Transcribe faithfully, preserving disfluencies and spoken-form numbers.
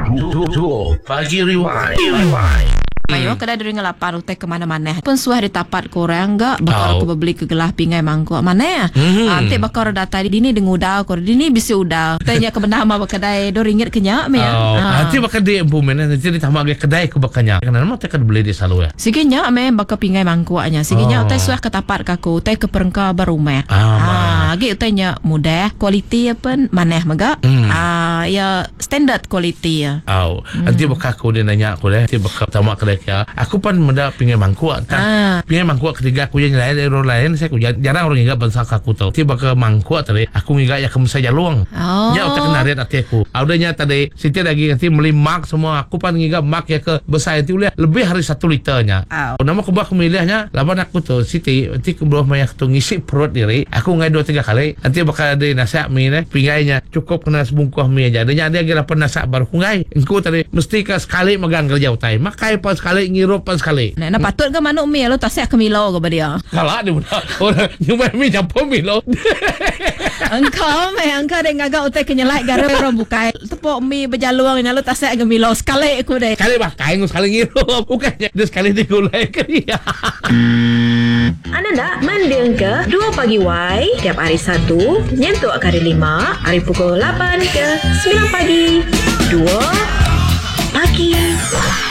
Pagi Rewind. Mayo kada dari ngelapan utai ke mana-mana. Pun suah di tapat korang enggak bakal Oh. aku beli ke gelah pingai mangkuk mana ya. Mhm. Ante bakal data di dini dengan udang kor dini bisa udang. Tanya ke benda ma kedai do ringgit kenyak me ya. Oh, Ah. nanti bakal dia implement nanti ditambah lagi kedai ke bakanya. Karena nama tekan beli di selalu ya. Siginya me bakal pingai mangkuknya. Siginya Oh. utai suah ke tapat kaku utai ke perengka barumah. Ah, Ah, gi utainya mudah, kualiti apa maneh maga. Hmm. Ah, ya standard kualiti ya. Oh, nanti bakal aku dia nanya aku deh. Nanti bakal tamak kedai kia. Aku pan menda pingai mangkuk. Ah. Pingai mangkuk ketiga aku yang lain dari orang lain. Saya aku jarang orang ingat bangsa aku tahu. Nanti bakal mangkuk tadi. Aku ingat ya kamu saja luang. Oh. Ya utak narik hati aku. Audanya tadi Siti lagi nanti beli mak semua. Aku pan ingat mak ya ke besar itu lihat lebih hari satu liternya. Oh. Nama aku bakal milihnya. Lawan aku tuh Siti. Nanti aku belum banyak tuh ngisi perut diri. Aku ngai dua tiga kali. Nanti bakal ada nasihat mie nih. Pingainya cukup kena sebungkus mie aja. Adanya dia kira pernah nasihat baru. Ngai. Engkau tadi mesti ke sekali megang kerja utai. Makai pas sekali ngirup pas sekali. Nah, nah patut ke manuk mi lo tasik ke milo ke dia. Kalah dia mudah. Orang nyumai mie campur mie lo. Engkau me engkau dek ngagak utai kenyelai gara orang bukai. Tepuk mi berjaluang nya lo tasik ke milo sekali aku deh. Sekali pakai sekali ngirup. Bukannya dia sekali digulai ke dia. Anda nak mendeng ke dua Pagi Y tiap hari Sabtu nyentuh hari lima hari pukul lapan ke sembilan pagi. dua Pagi